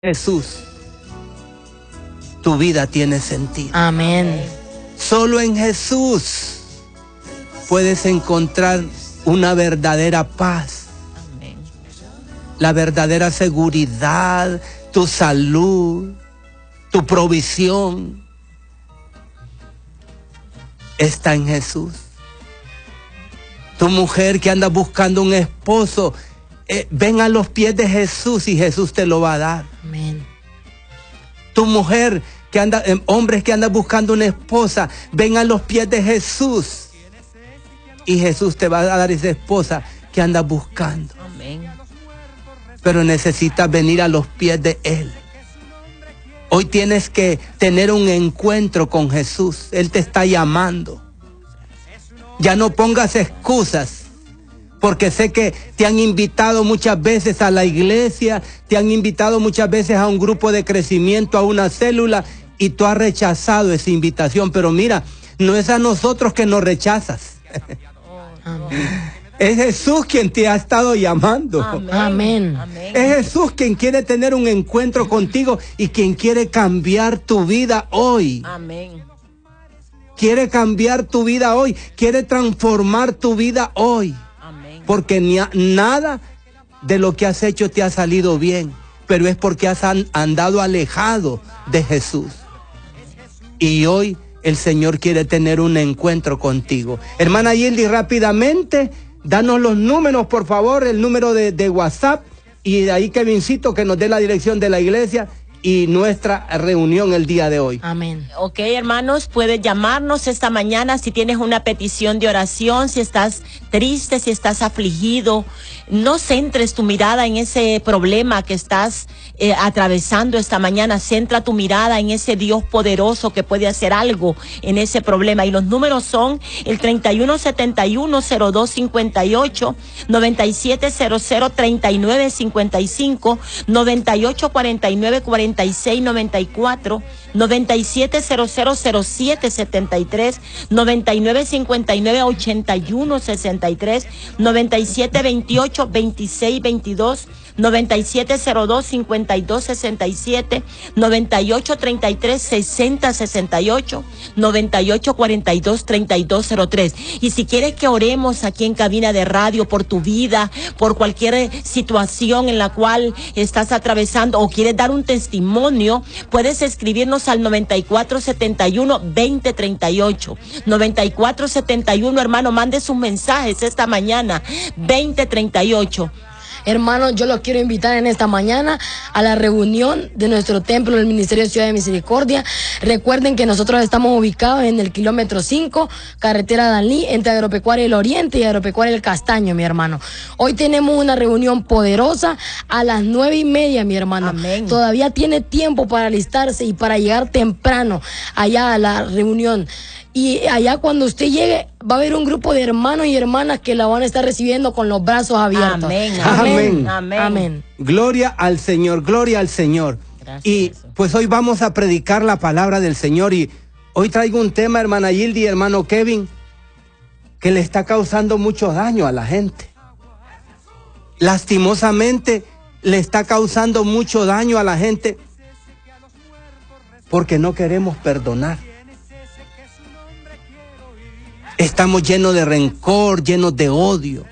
Jesús, tu vida tiene sentido. Amén. Solo en Jesús puedes encontrar una verdadera paz. Amén. La verdadera seguridad, tu salud, tu provisión está en Jesús. Tu mujer que anda buscando un esposo, ven a los pies de Jesús y Jesús te lo va a dar. Amén. Tu mujer que anda, hombres que andan buscando una esposa, ven a los pies de Jesús y Jesús te va a dar esa esposa que andas buscando. Amén. Pero necesitas venir a los pies de Él. Hoy tienes que tener un encuentro con Jesús. Él te está llamando. Ya no pongas excusas. Porque sé que te han invitado muchas veces a la iglesia, te han invitado muchas veces a un grupo de crecimiento, a una célula, y tú has rechazado esa invitación. Pero mira, no es a nosotros que nos rechazas. Es Jesús quien te ha estado llamando. Amén. Es Jesús quien quiere tener un encuentro contigo y quien quiere cambiar tu vida hoy. Amén. Quiere cambiar tu vida hoy, quiere transformar tu vida hoy. Porque nada de lo que has hecho te ha salido bien, pero es porque has andado alejado de Jesús. Y hoy el Señor quiere tener un encuentro contigo. Hermana Yildi, rápidamente, danos los números, por favor, el número de WhatsApp, y de ahí Kevincito que nos dé la dirección de la iglesia y nuestra reunión el día de hoy. Amén. Ok, hermanos, puedes llamarnos esta mañana si tienes una petición de oración, si estás triste, si estás afligido. No centres tu mirada en ese problema que estás atravesando esta mañana. Centra tu mirada en ese Dios poderoso que puede hacer algo en ese problema. Y los números son el 3171-0258, 9700-3955, 9849-4694, 97000773, 9959-8163, 9728-2622, 9702-5267, 9833-6068, 9842-3203. Y si quieres que oremos aquí en cabina de radio por tu vida, por cualquier situación en la cual estás atravesando o quieres dar un testimonio, puedes escribirnos al 9471-2038. 9471, hermano, mande sus mensajes esta mañana, 2038. Hermanos, yo los quiero invitar en esta mañana a la reunión de nuestro templo del Ministerio de Ciudad de Misericordia. Recuerden que nosotros estamos ubicados en el kilómetro 5, carretera Danlí, entre Agropecuaria del Oriente y Agropecuaria del Castaño, mi hermano. Hoy tenemos una reunión poderosa a las 9:30, mi hermano. Amén. Todavía tiene tiempo para alistarse y para llegar temprano allá a la reunión. Y allá cuando usted llegue, va a haber un grupo de hermanos y hermanas que la van a estar recibiendo con los brazos abiertos. Amén. Amén. Amén. Amén. Gloria al Señor, gloria al Señor. Gracias, Y Jesús. pues hoy vamos a predicar la palabra del Señor. Y hoy traigo un tema, hermana Yildi y hermano Kevin, que le está causando mucho daño a la gente. Lastimosamente le está causando mucho daño a la gente porque no queremos perdonar. Estamos llenos de rencor, llenos de odio.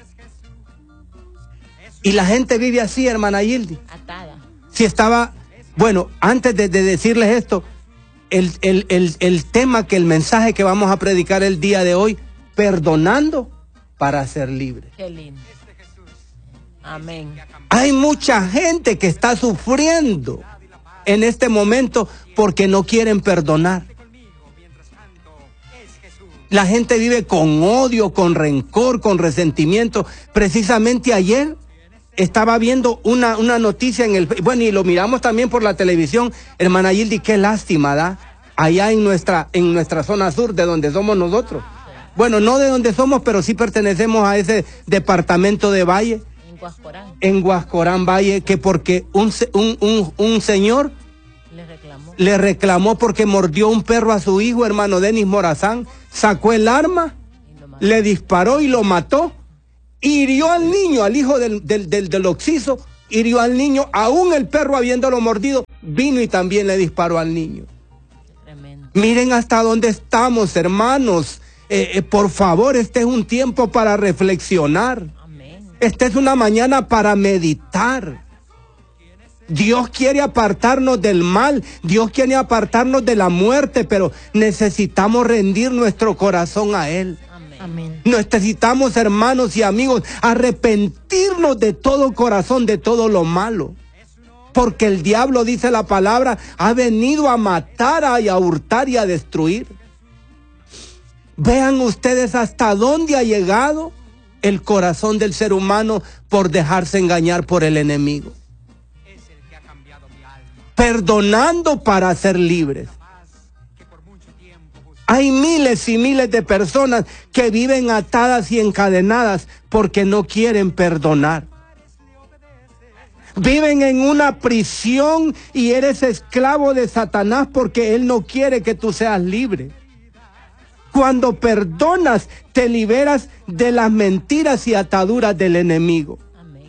Y la gente vive así, hermana Yildi. Atada. Si estaba, bueno, antes de decirles esto, el tema el mensaje que vamos a predicar el día de hoy, perdonando para ser libre. Qué lindo. Amén. Hay mucha gente que está sufriendo en este momento porque no quieren perdonar. La gente vive con odio, con rencor, con resentimiento. Precisamente ayer estaba viendo una noticia bueno, y lo miramos también por la televisión, hermana Yildi, qué lástima da allá en nuestra zona sur, de donde somos nosotros. Bueno, no de donde somos, pero sí pertenecemos a ese departamento de Valle. En Guascorán. En Guascorán Valle, que porque un señor le reclamó porque mordió un perro a su hijo, hermano Denis Morazán, sacó el arma, le disparó y lo mató, hirió al niño, al hijo del occiso, hirió al niño, aún el perro habiéndolo mordido, vino y también le disparó al niño. Tremendo. Miren hasta dónde estamos, hermanos. Por favor, este es un tiempo para reflexionar. Amén. Esta es una mañana para meditar. Dios quiere apartarnos del mal, Dios quiere apartarnos de la muerte, pero necesitamos rendir nuestro corazón a Él. Amén. Necesitamos, hermanos y amigos, arrepentirnos de todo corazón, de todo lo malo. Porque el diablo, dice la palabra, ha venido a matar, a hurtar y a destruir. Vean ustedes hasta dónde ha llegado el corazón del ser humano por dejarse engañar por el enemigo. Perdonando para ser libres. Hay miles y miles de personas que viven atadas y encadenadas porque no quieren perdonar. Viven en una prisión y eres esclavo de Satanás porque él no quiere que tú seas libre. Cuando perdonas, te liberas de las mentiras y ataduras del enemigo.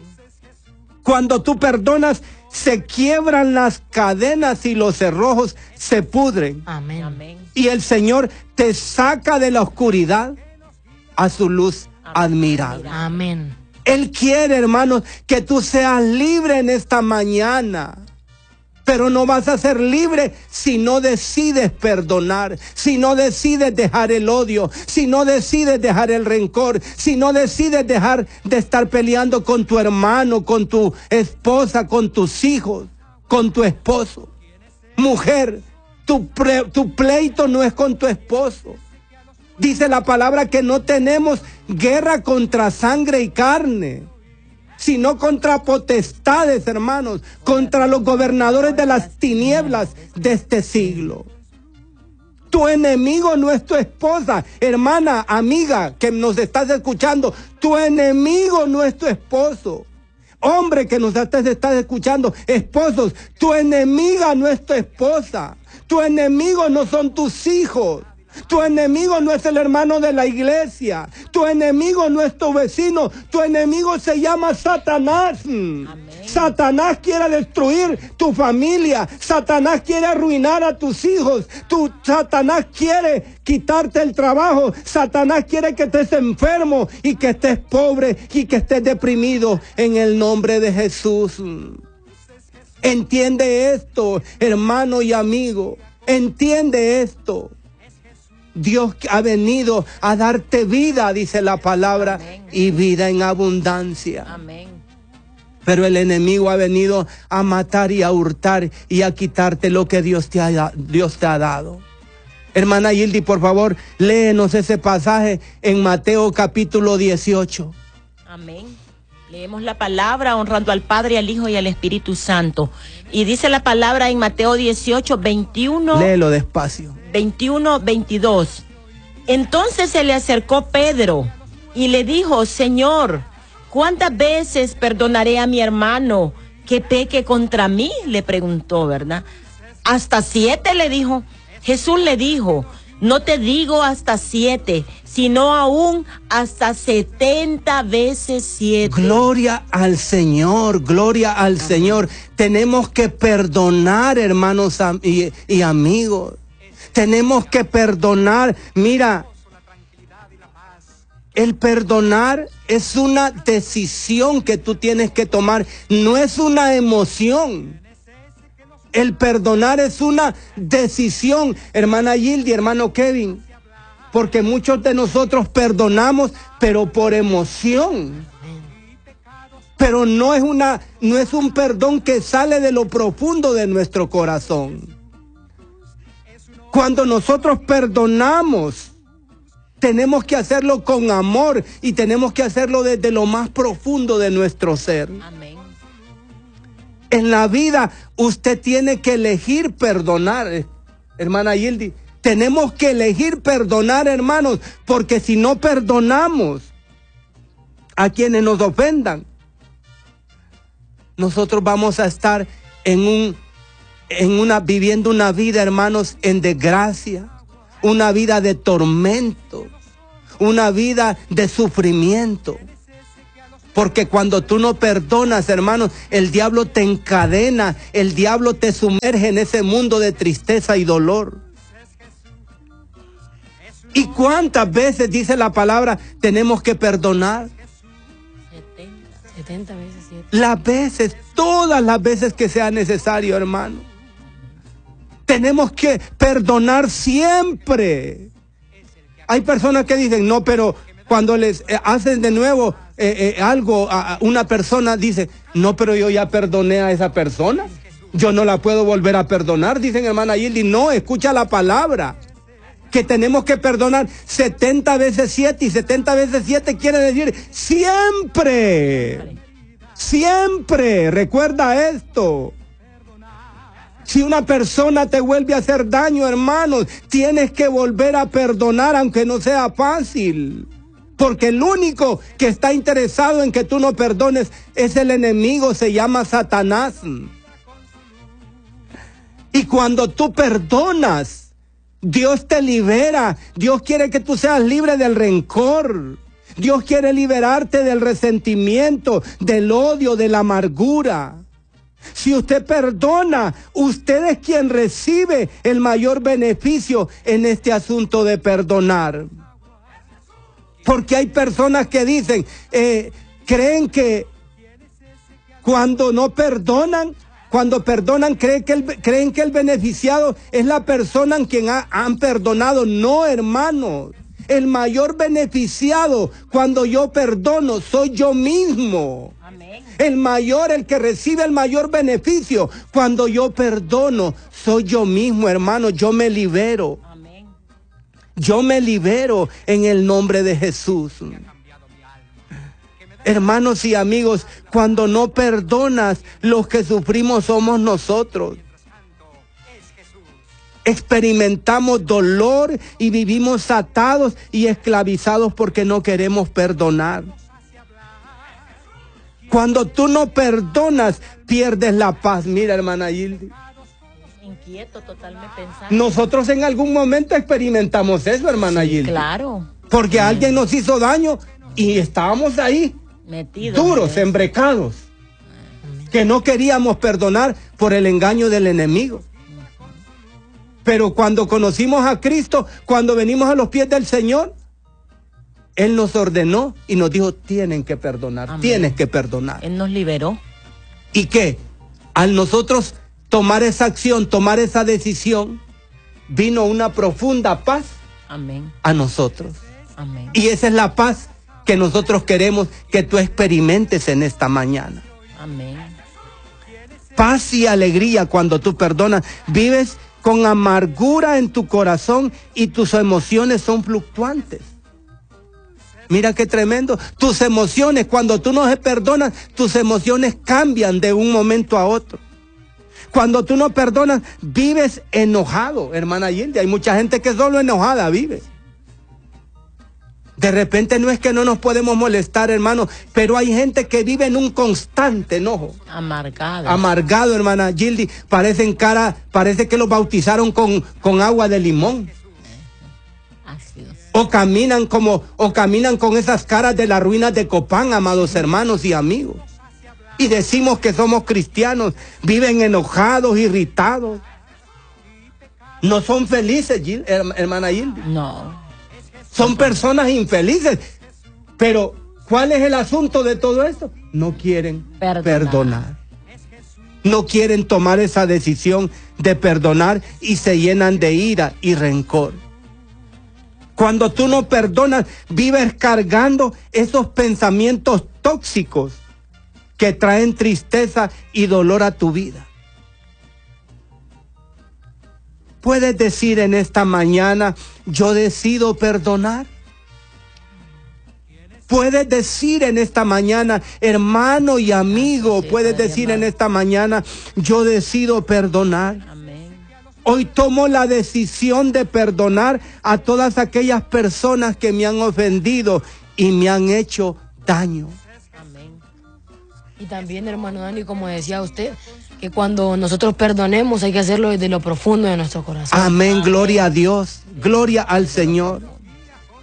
Cuando tú perdonas, se quiebran las cadenas y los cerrojos se pudren. Amén. Y el Señor te saca de la oscuridad a su luz admirable. Amén. Él quiere, hermanos, que tú seas libre en esta mañana. Pero no vas a ser libre si no decides perdonar, si no decides dejar el odio, si no decides dejar el rencor, si no decides dejar de estar peleando con tu hermano, con tu esposa, con tus hijos, con tu esposo. Mujer, tu pleito no es con tu esposo. Dice la palabra que no tenemos guerra contra sangre y carne, sino contra potestades, hermanos, contra los gobernadores de las tinieblas de este siglo. Tu enemigo no es tu esposa, hermana, amiga, que nos estás escuchando. Tu enemigo no es tu esposo. Hombre que nos estás escuchando, esposos, tu enemiga no es tu esposa. Tu enemigo no son tus hijos. Tu enemigo no es el hermano de la iglesia. Tu enemigo no es tu vecino. Tu enemigo se llama Satanás. Amén. Satanás quiere destruir tu familia. Satanás quiere arruinar a tus hijos. Satanás quiere quitarte el trabajo. Satanás quiere que estés enfermo y que estés pobre y que estés deprimido en el nombre de Jesús. Entiende esto, hermano y amigo. Entiende esto. Dios ha venido a darte vida, dice la palabra, amén, y vida en abundancia. Amén. Pero el enemigo ha venido a matar y a hurtar y a quitarte lo que Dios te ha dado. Hermana Yildi, por favor, léenos ese pasaje en Mateo capítulo 18. Amén. Leemos la palabra honrando al Padre, al Hijo y al Espíritu Santo. Y dice la palabra en Mateo 18, 21. Léelo despacio. 21, 22. Entonces se le acercó Pedro y le dijo: Señor, ¿cuántas veces perdonaré a mi hermano que peque contra mí? Le preguntó, ¿verdad? ¿Hasta 7? Le dijo. Jesús le dijo: no te digo hasta 7, sino aún hasta 70 veces 7. Gloria al Señor, gloria al Amén. Señor. Tenemos que perdonar, hermanos y amigos. Tenemos que perdonar. Mira, el perdonar es una decisión que tú tienes que tomar, no es una emoción. El perdonar es una decisión, hermana Yildi, hermano Kevin, porque muchos de nosotros perdonamos, pero por emoción. Pero no es un perdón que sale de lo profundo de nuestro corazón. Cuando nosotros perdonamos, tenemos que hacerlo con amor y tenemos que hacerlo desde lo más profundo de nuestro ser. Amén. En la vida usted tiene que elegir perdonar, hermana Yildi. Tenemos que elegir perdonar, hermanos, porque si no perdonamos a quienes nos ofendan, nosotros vamos a estar viviendo una vida, hermanos, en desgracia, una vida de tormento, una vida de sufrimiento. Porque cuando tú no perdonas, hermanos, el diablo te encadena, el diablo te sumerge en ese mundo de tristeza y dolor. ¿Y cuántas veces dice la palabra tenemos que perdonar? 70 veces 7. Las veces, todas las veces que sea necesario, hermano. Tenemos que perdonar siempre. Hay personas que dicen, no, pero cuando les hacen de nuevo algo a una persona, dice, no, pero yo ya perdoné a esa persona. Yo no la puedo volver a perdonar, dicen hermana Yildi. No, escucha la palabra. Que tenemos que perdonar 70 veces 7, y 70 veces 7 quiere decir siempre. Siempre. Recuerda esto. Si una persona te vuelve a hacer daño, hermanos, tienes que volver a perdonar, aunque no sea fácil. Porque el único que está interesado en que tú no perdones es el enemigo, se llama Satanás. Y cuando tú perdonas, Dios te libera. Dios quiere que tú seas libre del rencor. Dios quiere liberarte del resentimiento, del odio, de la amargura. Si usted perdona, usted es quien recibe el mayor beneficio en este asunto de perdonar. Porque hay personas que dicen, creen que cuando no perdonan, cuando perdonan, creen que el beneficiado es la persona en quien han perdonado. No, hermanos. El mayor beneficiado cuando yo perdono soy yo mismo. Amén. El que recibe el mayor beneficio cuando yo perdono soy yo mismo, hermano. Yo me libero. Amén. Yo me libero en el nombre de Jesús. Hermanos y amigos, cuando no perdonas, los que sufrimos somos nosotros. Experimentamos dolor y vivimos atados y esclavizados porque no queremos perdonar. Cuando tú no perdonas, pierdes la paz. Mira, hermana Yildi. Inquieto, totalmente pensando. Nosotros en algún momento experimentamos eso, hermana Yildi. Claro. Porque alguien nos hizo daño y estábamos ahí. Metidos, duros, embrecados, que no queríamos perdonar por el engaño del enemigo. Pero cuando conocimos a Cristo, cuando venimos a los pies del Señor, Él nos ordenó y nos dijo, tienen que perdonar. Amén. Tienes que perdonar. Él nos liberó. ¿Y qué? Al nosotros tomar esa acción, tomar esa decisión, vino una profunda paz. Amén. A nosotros. Amén. Y esa es la paz que nosotros queremos que tú experimentes en esta mañana. Amén. Paz y alegría cuando tú perdonas. Vives con amargura en tu corazón y tus emociones son fluctuantes. Mira qué tremendo. Tus emociones, cuando tú no te perdonas, tus emociones cambian de un momento a otro. Cuando tú no perdonas, vives enojado, hermana Yildi. Hay mucha gente que solo enojada vive. De repente no es que no nos podemos molestar, hermano, pero hay gente que vive en un constante enojo. Amargado, hermana Yildi. Parece que los bautizaron con agua de limón. O caminan con esas caras de las ruinas de Copán, amados hermanos y amigos. Y decimos que somos cristianos, viven enojados, irritados. No son felices, hermana Yildi. No. Son personas infelices. Pero, ¿cuál es el asunto de todo esto? No quieren perdonar. No quieren tomar esa decisión de perdonar y se llenan de ira y rencor. Cuando tú no perdonas, vives cargando esos pensamientos tóxicos que traen tristeza y dolor a tu vida. Puedes decir en esta mañana, yo decido perdonar. Puedes decir en esta mañana, hermano y amigo, puedes decir en esta mañana, yo decido perdonar. Hoy tomo la decisión de perdonar a todas aquellas personas que me han ofendido y me han hecho daño. Amén. Y también, hermano Dani, como decía usted, que cuando nosotros perdonemos hay que hacerlo desde lo profundo de nuestro corazón. Amén, gloria a Dios, gloria al Señor.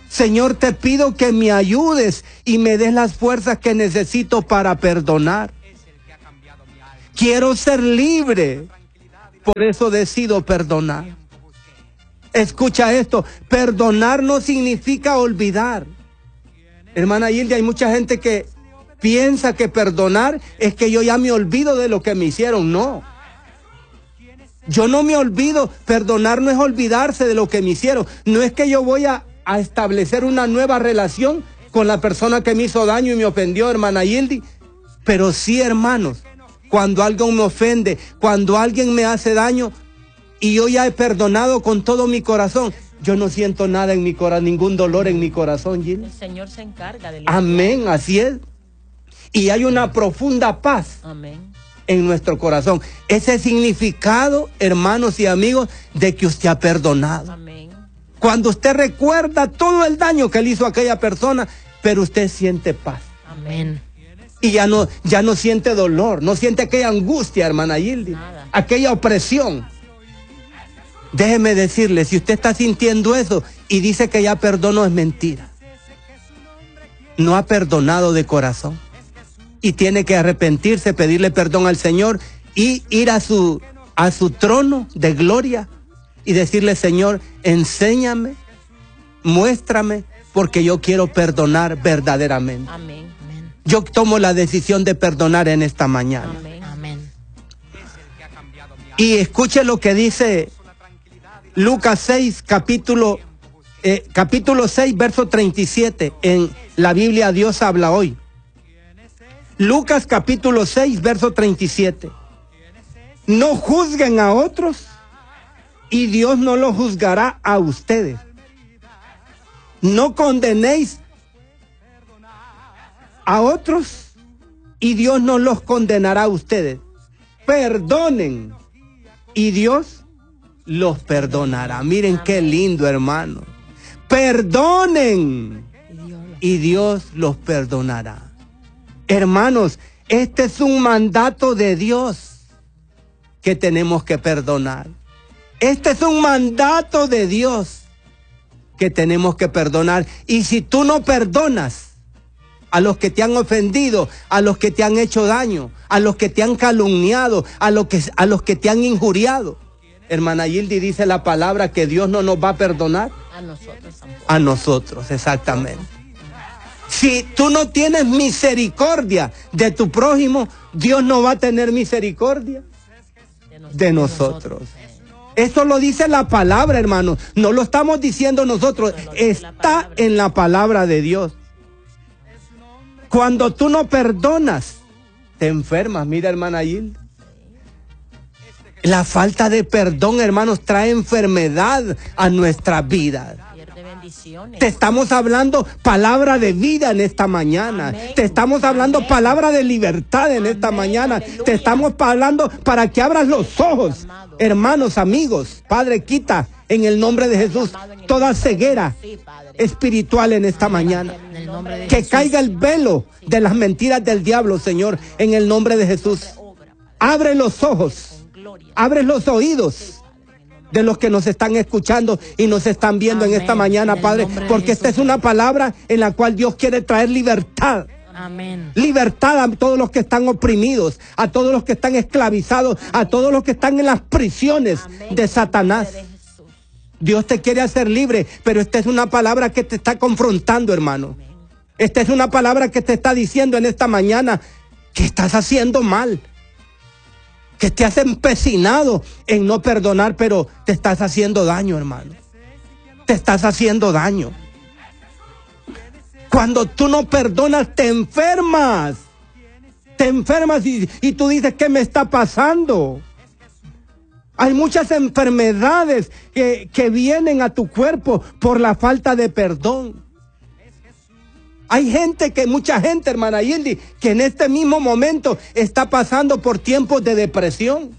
Señor, te pido que me ayudes y me des las fuerzas que necesito para perdonar. Quiero ser libre, por eso decido perdonar. Escucha esto, perdonar no significa olvidar. Hermana Hilde, hay mucha gente que piensa que perdonar es que yo ya me olvido de lo que me hicieron. No. Yo no me olvido. Perdonar no es olvidarse de lo que me hicieron. No es que yo voy a establecer una nueva relación con la persona que me hizo daño y me ofendió, hermana Hilde. Pero sí, hermanos, cuando alguien me ofende, cuando alguien me hace daño y yo ya he perdonado con todo mi corazón, yo no siento nada en mi corazón, ningún dolor en mi corazón, Gil. El Señor se encarga de amén, así es. Y hay una profunda paz. Amén. En nuestro corazón. Ese significado, hermanos y amigos, de que usted ha perdonado. Amén. Cuando usted recuerda todo el daño que le hizo a aquella persona, pero usted siente paz. Amén. Y ya no siente dolor, no siente aquella angustia, hermana Hildy, aquella opresión. Déjeme decirle, si usted está sintiendo eso y dice que ya perdonó, es mentira. No ha perdonado de corazón. Y tiene que arrepentirse, pedirle perdón al Señor y ir a su trono de gloria y decirle: Señor, enséñame, muéstrame, porque yo quiero perdonar verdaderamente. Amén. Yo tomo la decisión de perdonar en esta mañana. Amén. Amén. Y escuche lo que dice Lucas 6, capítulo 6, verso 37. En la Biblia Dios habla hoy. Lucas capítulo 6, verso 37. No juzguen a otros y Dios no los juzgará a ustedes. No condenéis a otros y Dios no los condenará a ustedes. Perdonen y Dios los perdonará. Miren qué lindo, hermano. Perdonen y Dios los perdonará. Hermanos, este es un mandato de Dios que tenemos que perdonar. Este es un mandato de Dios que tenemos que perdonar. Y si tú no perdonas a los que te han ofendido, a los que te han hecho daño, a los que te han calumniado, a los que te han injuriado, hermana Hildy, dice la palabra que Dios no nos va a perdonar. A nosotros tampoco. A nosotros, exactamente. Si tú no tienes misericordia de tu prójimo, Dios no va a tener misericordia de nosotros. Esto lo dice la palabra, hermano. No lo estamos diciendo nosotros. Está en la palabra de Dios. Cuando tú no perdonas, te enfermas. Mira, hermana Gil. La falta de perdón, hermanos, trae enfermedad a nuestra vida. Te estamos hablando palabra de vida en esta mañana. Amén. Te estamos hablando palabra de libertad en esta mañana. Aleluya. Te estamos hablando para que abras los ojos, hermanos, amigos. Padre, quita en el nombre de Jesús toda ceguera espiritual en esta mañana. Que caiga el velo de las mentiras del diablo, Señor, en el nombre de Jesús. Abre los ojos, abre los oídos de los que nos están escuchando y nos están viendo. Amén. En esta mañana, Padre, porque esta es una palabra en la cual Dios quiere traer libertad. Amén. Libertad a todos los que están oprimidos, a todos los que están esclavizados, a todos los que están en las prisiones. Amén. De Satanás. Dios te quiere hacer libre, pero esta es una palabra que te está confrontando, hermano. Amén. Esta es una palabra que te está diciendo en esta mañana que estás haciendo mal, que te has empecinado en no perdonar, pero te estás haciendo daño, hermano. Te estás haciendo daño. Cuando tú no perdonas, te enfermas. Te enfermas y tú dices, ¿qué me está pasando? Hay muchas enfermedades que vienen a tu cuerpo por la falta de perdón. Hay mucha gente, hermana Hildy, que en este mismo momento está pasando por tiempos de depresión.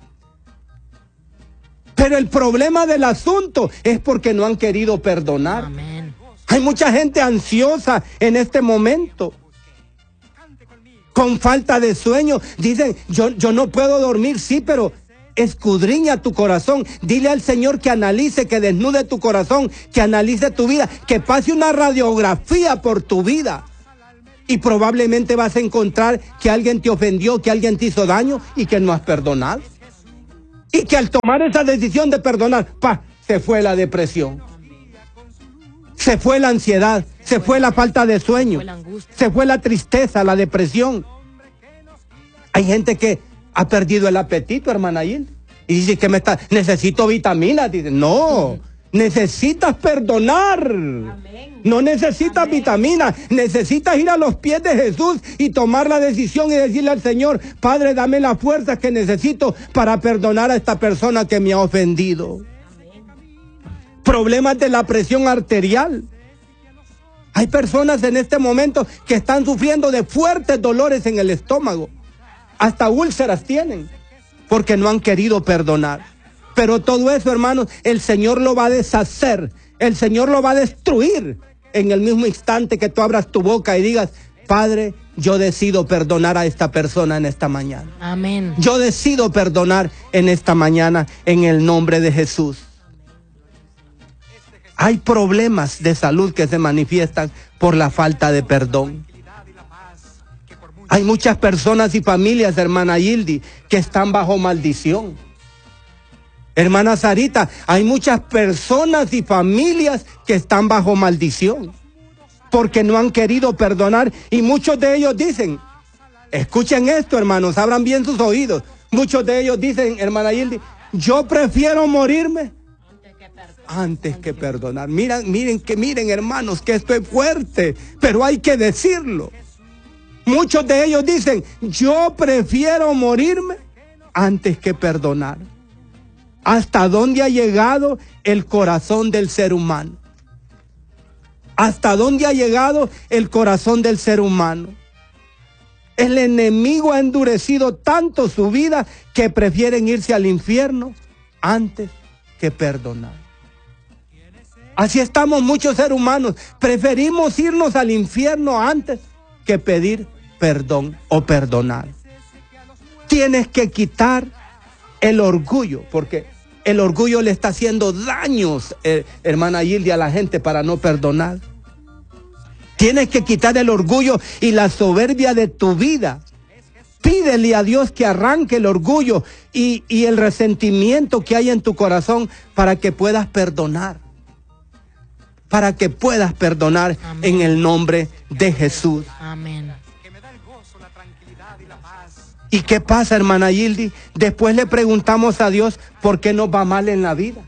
Pero el problema del asunto es porque no han querido perdonar. Amén. Hay mucha gente ansiosa en este momento, con falta de sueño. Dicen, yo no puedo dormir, sí, pero escudriña tu corazón. Dile al Señor que analice, que desnude tu corazón, que analice tu vida, que pase una radiografía por tu vida. Y probablemente vas a encontrar que alguien te ofendió, que alguien te hizo daño y que no has perdonado. Y que al tomar esa decisión de perdonar, se fue la depresión. Se fue la ansiedad, se fue la falta de sueño, se fue la tristeza, la depresión. Hay gente que ha perdido el apetito, hermana Yil, y dice que necesito vitaminas. Dice, no, necesitas perdonar. Amén. No necesitas vitaminas, necesitas ir a los pies de Jesús y tomar la decisión y decirle al Señor, Padre, dame la fuerza que necesito para perdonar a esta persona que me ha ofendido. Problemas de la presión arterial. Hay personas en este momento que están sufriendo de fuertes dolores en el estómago. Hasta úlceras tienen, porque no han querido perdonar. Pero todo eso, hermanos, el Señor lo va a deshacer. El Señor lo va a destruir en el mismo instante que tú abras tu boca y digas, Padre, yo decido perdonar a esta persona en esta mañana. Amén. Yo decido perdonar en esta mañana en el nombre de Jesús. Hay problemas de salud que se manifiestan por la falta de perdón. Hay muchas personas y familias, hermana Yildi, que están bajo maldición. Hermana Sarita, hay muchas personas y familias que están bajo maldición porque no han querido perdonar, y muchos de ellos dicen, escuchen esto, hermanos, abran bien sus oídos. Muchos de ellos dicen, hermana Yildi, yo prefiero morirme antes que perdonar. Miren, hermanos, que esto es fuerte, pero hay que decirlo. Muchos de ellos dicen, yo prefiero morirme antes que perdonar. ¿Hasta dónde ha llegado el corazón del ser humano? ¿Hasta dónde ha llegado el corazón del ser humano? El enemigo ha endurecido tanto su vida que prefieren irse al infierno antes que perdonar. Así estamos muchos seres humanos. Preferimos irnos al infierno antes que pedir perdón o perdonar. Tienes que quitar el orgullo, porque el orgullo le está haciendo daños, hermana Yildi, a la gente para no perdonar. Tienes que quitar el orgullo y la soberbia de tu vida. Pídele a Dios que arranque el orgullo y el resentimiento que hay en tu corazón para que puedas perdonar. Para que puedas perdonar. Amén. En el nombre de Jesús. Amén. ¿Y qué pasa, hermana Yildi? Después le preguntamos a Dios por qué nos va mal en la vida.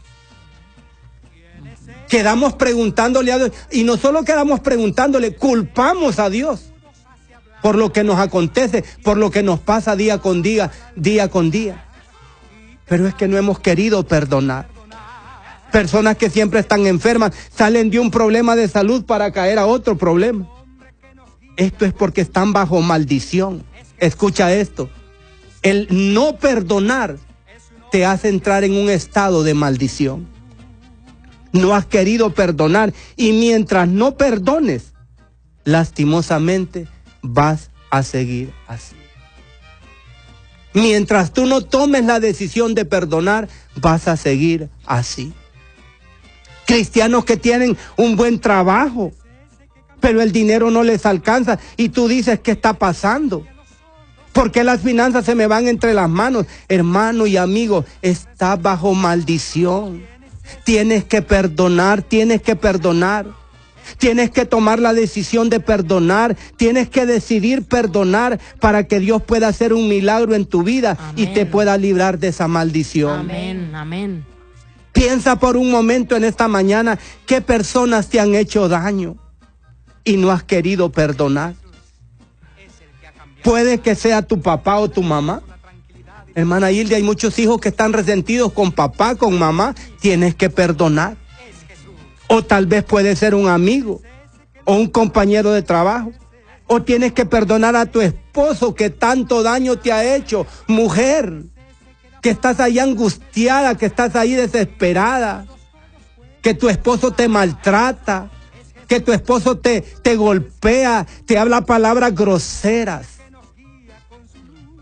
Quedamos preguntándole a Dios, y no solo quedamos preguntándole, culpamos a Dios por lo que nos acontece, por lo que nos pasa día con día, día con día. Pero es que no hemos querido perdonar. Personas que siempre están enfermas, salen de un problema de salud para caer a otro problema. Esto es porque están bajo maldición. Escucha esto. El no perdonar te hace entrar en un estado de maldición. No has querido perdonar, y mientras no perdones, lastimosamente vas a seguir así. Mientras tú no tomes la decisión de perdonar, vas a seguir así. Cristianos que tienen un buen trabajo, pero el dinero no les alcanza, y tú dices, ¿qué está pasando? ¿Por qué las finanzas se me van entre las manos? Hermano y amigo, estás bajo maldición. Tienes que perdonar, tienes que perdonar. Tienes que tomar la decisión de perdonar. Tienes que decidir perdonar para que Dios pueda hacer un milagro en tu vida. Amén. Y te pueda librar de esa maldición. Amén, amén. Piensa por un momento en esta mañana qué personas te han hecho daño y no has querido perdonar. Puede que sea tu papá o tu mamá. Hermana Yildi, hay muchos hijos que están resentidos con papá, con mamá. Tienes que perdonar. O tal vez puede ser un amigo o un compañero de trabajo. O tienes que perdonar a tu esposo que tanto daño te ha hecho. Mujer, que estás ahí angustiada, que estás ahí desesperada, que tu esposo te maltrata, que tu esposo te golpea, te habla palabras groseras.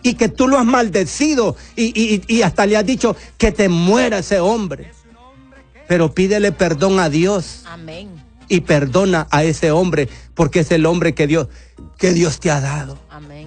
y que tú lo has maldecido y hasta le has dicho que te muera ese hombre. Pero pídele perdón a Dios. Amén. Y perdona a ese hombre, porque es el hombre que Dios te ha dado. Amén.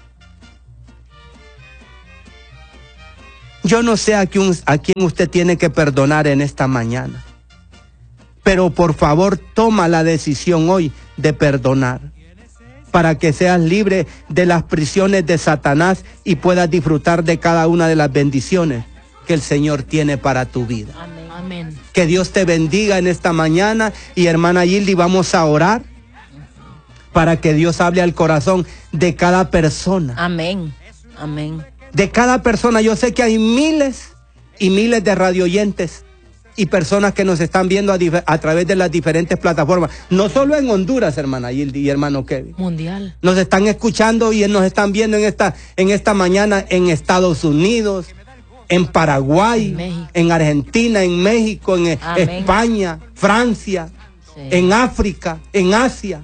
Yo no sé a quién usted tiene que perdonar en esta mañana, pero por favor toma la decisión hoy de perdonar, para que seas libre de las prisiones de Satanás y puedas disfrutar de cada una de las bendiciones que el Señor tiene para tu vida. Amén. Amén. Que Dios te bendiga en esta mañana, y hermana Gildy, vamos a orar para que Dios hable al corazón de cada persona. Amén. Amén. De cada persona. Yo sé que hay miles y miles de radioyentes y personas que nos están viendo a través de las diferentes plataformas. No solo en Honduras, hermana Gildy y hermano Kevin. Mundial. Nos están escuchando y nos están viendo en esta mañana en Estados Unidos, en Paraguay, en Argentina, en México, en España, Francia, sí, en África, en Asia.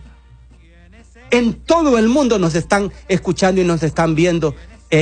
En todo el mundo nos están escuchando y nos están viendo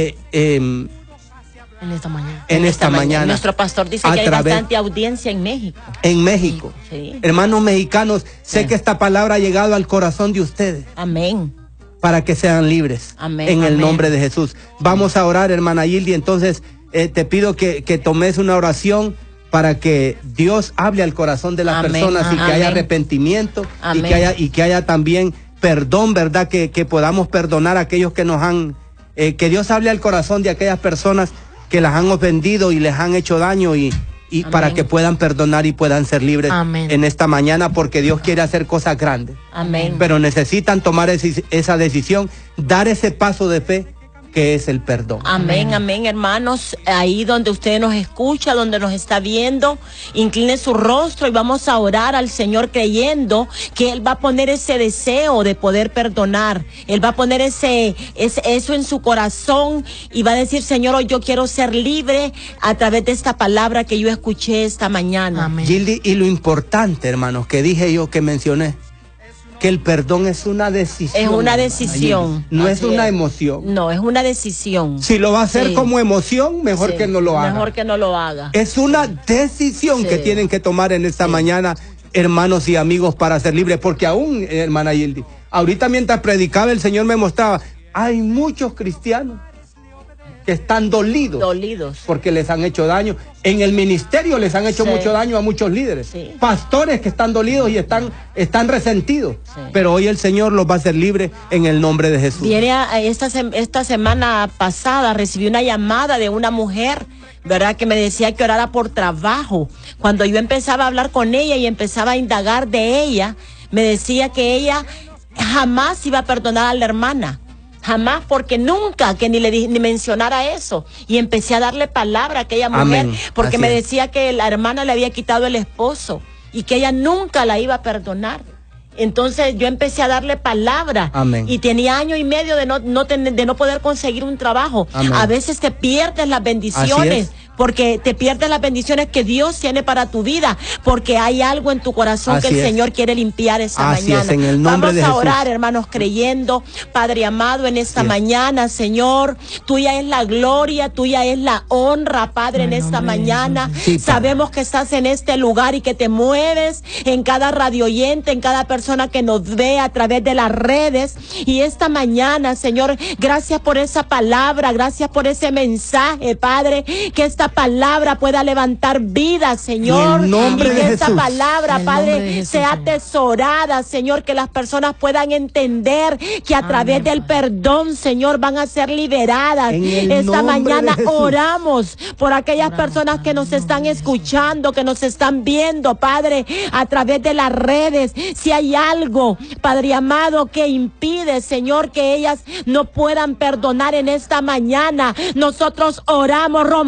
en esta mañana. En esta mañana. Nuestro pastor dice que hay bastante audiencia en México. En México. Sí. Hermanos mexicanos, sé que esta palabra ha llegado al corazón de ustedes. Amén. Para que sean libres. Amén. En el nombre de Jesús. Vamos a orar, hermana Gildy. Entonces, te pido que tomes una oración para que Dios hable al corazón de las personas y que haya arrepentimiento y que haya también perdón, ¿verdad? Que podamos perdonar a aquellos que nos han... que Dios hable al corazón de aquellas personas que las han ofendido y les han hecho daño y para que puedan perdonar y puedan ser libres en esta mañana, porque Dios quiere hacer cosas grandes. Amén. Pero necesitan tomar esa decisión, dar ese paso de fe, que es el perdón. Amén, amén, hermanos. Ahí donde usted nos escucha, donde nos está viendo, incline su rostro y vamos a orar al Señor creyendo que Él va a poner ese deseo de poder perdonar. Él va a poner eso en su corazón y va a decir: Señor, hoy yo quiero ser libre a través de esta palabra que yo escuché esta mañana. Amén. Gildy, y lo importante, hermanos, que dije yo, que mencioné, que el perdón es una decisión. Es una decisión. No es una emoción. No, es una decisión. Si lo va a hacer como emoción, mejor que no lo haga. Mejor que no lo haga. Es una decisión que tienen que tomar en esta mañana, hermanos y amigos, para ser libres. Porque aún, hermana Gildy, ahorita mientras predicaba, el Señor me mostraba, hay muchos cristianos que están dolidos porque les han hecho daño. En el ministerio les han hecho mucho daño a muchos líderes. Sí. Pastores que están dolidos y están resentidos. Sí. Pero hoy el Señor los va a hacer libres en el nombre de Jesús. Esta semana pasada recibí una llamada de una mujer, ¿verdad?, que me decía que orara por trabajo. Cuando yo empezaba a hablar con ella y empezaba a indagar de ella, me decía que ella jamás iba a perdonar a la hermana. Jamás, porque nunca, que ni mencionara eso. Y empecé a darle palabra a aquella mujer, porque me decía que la hermana le había quitado el esposo y que ella nunca la iba a perdonar. Entonces yo empecé a darle palabra. Y tenía 1 año y medio de no poder conseguir un trabajo. A veces te pierdes las bendiciones, porque te pierdes las bendiciones que Dios tiene para tu vida, porque hay algo en tu corazón que el Señor quiere limpiar esta mañana. En el nombre de Jesús. Vamos a orar, hermanos, creyendo. Padre amado, en esta mañana, Señor, tuya es la gloria, tuya es la honra, Padre, en esta mañana. Sabemos que estás en este lugar y que te mueves en cada radio oyente, en cada persona que nos ve a través de las redes. Y esta mañana, Señor, gracias por esa palabra, gracias por ese mensaje, Padre, que esta palabra pueda levantar vida, Señor, y que esta palabra, Padre, sea atesorada, Señor, que las personas puedan entender que a través del perdón, Señor, van a ser liberadas. Esta mañana oramos por aquellas personas que nos están escuchando, que nos están viendo, Padre, a través de las redes. Si hay algo, Padre amado, que impide, Señor, que ellas no puedan perdonar en esta mañana, nosotros oramos rompiendo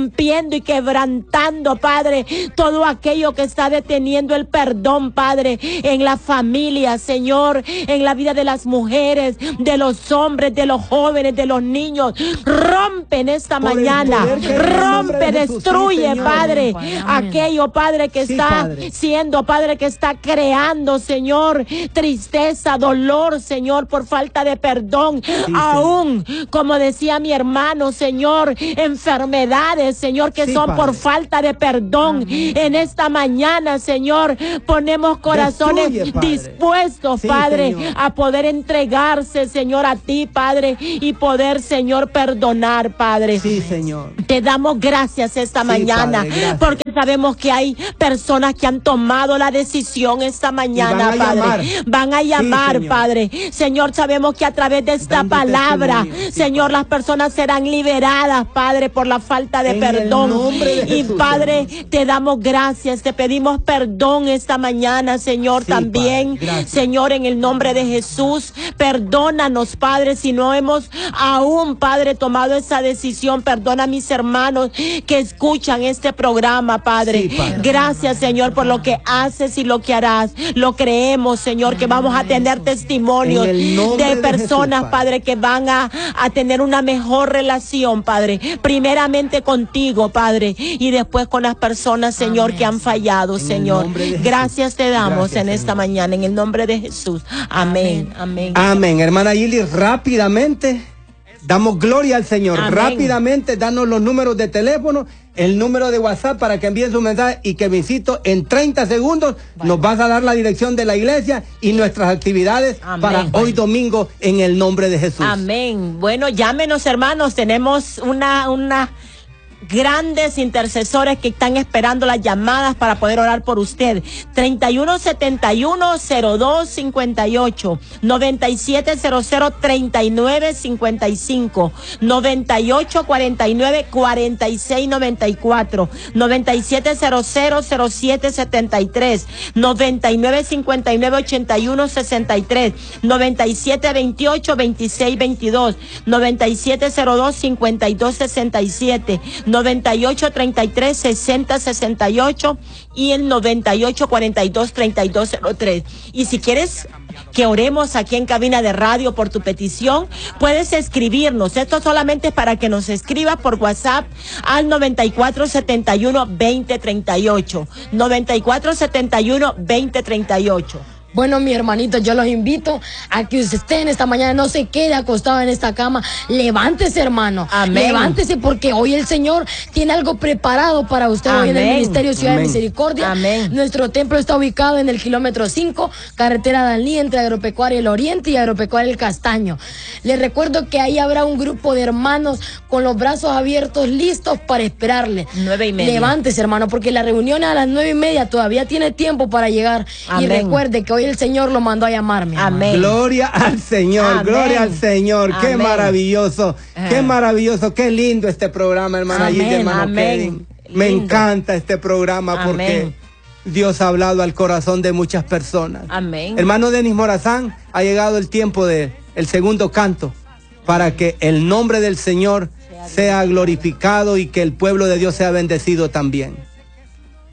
rompiendo y quebrantando, Padre, todo aquello que está deteniendo el perdón, Padre, en la familia, Señor, en la vida de las mujeres, de los hombres, de los jóvenes, de los niños. Rompe en esta mañana, rompe, destruye, Jesús, Padre, aquello, Padre, que está Padre, siendo, Padre, que está creando, Señor, tristeza, dolor, Señor, por falta de perdón, aún, como decía mi hermano, Señor, enfermedades, Señor, que son Padre, por falta de perdón. En esta mañana, Señor, ponemos corazones dispuestos, Padre, a poder entregarse, Señor, a ti, Padre, y poder, Señor, perdonar, Padre. Sí, Señor. Te damos gracias esta mañana, Padre, porque sabemos que hay personas que han tomado la decisión esta mañana, Padre. Van a llamar, sí, Padre. Señor, sabemos que a través de esta palabra, Señor, las personas serán liberadas, Padre, por la falta de perdón. Y Padre, te damos gracias, te pedimos perdón esta mañana, Señor, también, Señor, en el nombre de Jesús, perdónanos, Padre, si no hemos aún, Padre, tomado esa decisión. Perdona a mis hermanos que escuchan este programa, Padre. Gracias, Señor, por lo que haces y lo que harás. Lo creemos, Señor, que vamos a tener testimonios de personas, Jesús, Padre, que van a tener una mejor relación, Padre, primeramente contigo, Padre, y después con las personas, Señor, que han fallado, Señor. Gracias te damos en esta mañana, en el nombre de Jesús. Amén. Amén. Amén. Hermana Yili, rápidamente damos gloria al Señor. Amén. Rápidamente, danos los números de teléfono, el número de WhatsApp para que envíen su mensaje y que visito en 30 segundos. Nos vas a dar la dirección de la iglesia y nuestras actividades para hoy domingo en el nombre de Jesús. Amén. Bueno, llámenos, hermanos. Tenemos una grandes intercesores que están esperando las llamadas para poder orar por usted. 3171-0258, 9700-3955, 9849-4694, 9700-0773, 9959-8163, 9728-2622, 9702-5267, 9833-6068 y el 9842-3203. Y si quieres que oremos aquí en cabina de radio por tu petición, puedes escribirnos. Esto solamente es para que nos escribas por WhatsApp al 9471-2038. 9471-2038. Bueno, mi hermanito, yo los invito a que usted esté en esta mañana, no se quede acostado en esta cama. Levántese, hermano. Amén. Levántese, porque hoy el Señor tiene algo preparado para usted. Amén. Hoy en el Ministerio Ciudad de Misericordia. Amén. Nuestro templo está ubicado en el kilómetro 5, carretera Danlí, entre Agropecuaria El Oriente y Agropecuaria El Castaño. Les recuerdo que ahí habrá un grupo de hermanos con los brazos abiertos, listos para esperarle. 9:30. Levántese, hermano, porque la reunión es a las 9:30. Todavía tiene tiempo para llegar. Amén. Y recuerde que hoy el Señor lo mandó a llamarme. Amén. Gloria al Señor. Amén. Gloria al Señor. Amén. Qué maravilloso. Qué maravilloso. Qué lindo este programa, hermana Gilda, hermano Kevin. Me encanta este programa porque Dios ha hablado al corazón de muchas personas. Amén. Hermano Denis Morazán, ha llegado el tiempo del segundo canto para que el nombre del Señor sea glorificado y que el pueblo de Dios sea bendecido también.